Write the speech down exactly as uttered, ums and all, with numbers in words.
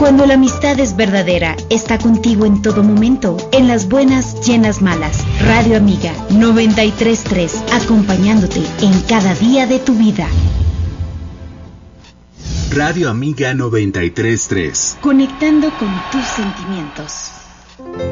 Cuando la amistad es verdadera, está contigo en todo momento, en las buenas y en las malas. Radio Amiga noventa y tres punto tres, acompañándote en cada día de tu vida. Radio Amiga noventa y tres punto tres. Conectando con tus sentimientos.